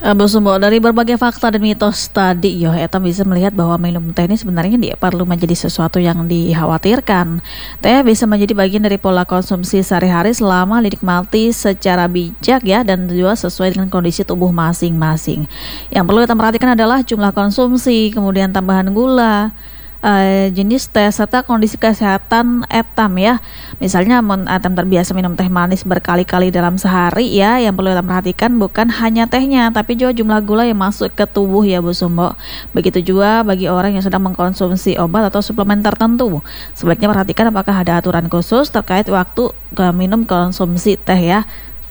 Bu Sumbo, dari berbagai fakta dan mitos tadi, yo, Eta bisa melihat bahwa minum teh ini sebenarnya dia perlu menjadi sesuatu yang dikhawatirkan. Teh bisa menjadi bagian dari pola konsumsi sehari-hari selama dinikmati secara bijak ya dan juga sesuai dengan kondisi tubuh masing-masing. Yang perlu kita perhatikan adalah jumlah konsumsi, kemudian tambahan gula, jenis teh serta kondisi kesehatan etam ya. Misalnya etam terbiasa minum teh manis berkali-kali dalam sehari ya, yang perlu kita perhatikan bukan hanya tehnya tapi juga jumlah gula yang masuk ke tubuh ya Bu Sumbo. Begitu juga bagi orang yang sedang mengkonsumsi obat atau suplemen tertentu. Sebaiknya perhatikan apakah ada aturan khusus terkait waktu minum konsumsi teh ya.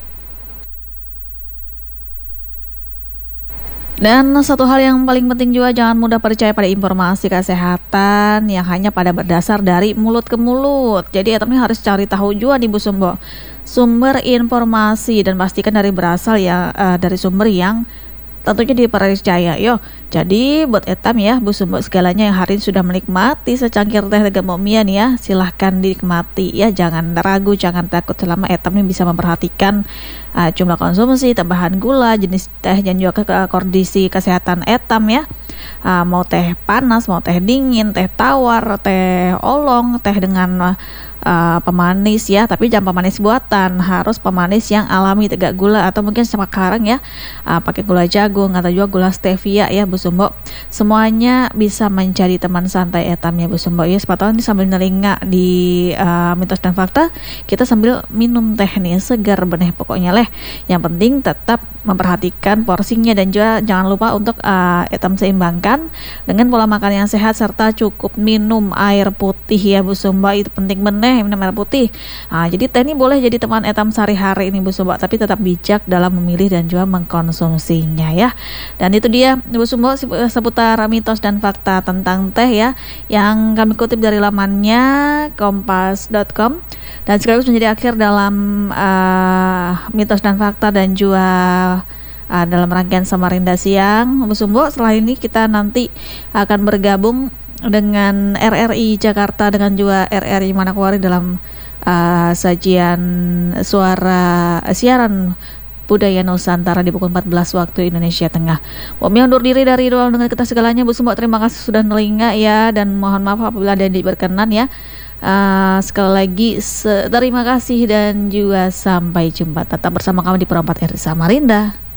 Dan satu hal yang paling penting juga, jangan mudah percaya pada informasi kesehatan yang hanya pada berdasar dari mulut ke mulut. Jadi ini harus cari tahu juga di Bu Sumbo sumber informasi dan pastikan berasal ya dari sumber yang tentunya dipercaya yo. Jadi buat etam ya Bu Sumbo segalanya yang hari ini sudah menikmati secangkir teh Tegak Momian ya, silahkan dinikmati ya, jangan ragu, jangan takut selama etam ini bisa memperhatikan jumlah konsumsi, tambahan gula, jenis teh dan juga kondisi kesehatan etam ya. Mau teh panas, mau teh dingin, teh tawar, teh olong, teh dengan pemanis ya, tapi jangan pemanis buatan, harus pemanis yang alami, tegak gula atau mungkin sekarang ya pakai gula jagung atau juga gula stevia ya Bu Sumbo. Semuanya bisa menjadi teman santai etam ya Bu Sumbo ya. Sepatutnya ini sambil nelinga di mitos dan fakta, kita sambil minum teh nih segar beneh pokoknya leh. Yang penting tetap memperhatikan porsinya dan juga jangan lupa untuk etam seimbangkan dengan pola makan yang sehat serta cukup minum air putih ya Bu Sumbo, itu penting beneh minum air putih. Jadi teh ini boleh jadi teman etam sehari-hari ini Bu Sumbo, tapi tetap bijak dalam memilih dan juga mengkonsumsinya ya. Dan itu dia Bu Sumbo seputar mitos dan fakta tentang teh ya, yang kami kutip dari lamannya kompas.com dan sekaligus menjadi akhir dalam mitos dan fakta dan juga dalam rangkaian Samarinda Siang Bu Sumbo. Setelah ini kita nanti akan bergabung dengan RRI Jakarta dengan juga RRI Manokwari dalam sajian siaran budaya Nusantara di pukul 14 waktu Indonesia Tengah. Kami undur diri dari ruang dengan kita segalanya Bu Sumbo, terima kasih sudah nelinga ya, dan mohon maaf apabila ada yang berkenan ya. Sekali lagi terima kasih dan juga sampai jumpa, tetap bersama kami di Perempat RRI Samarinda.